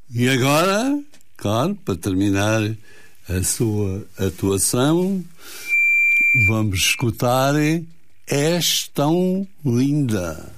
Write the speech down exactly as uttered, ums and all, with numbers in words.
E agora, claro, para terminar a sua atuação, vamos escutar És Tão Linda.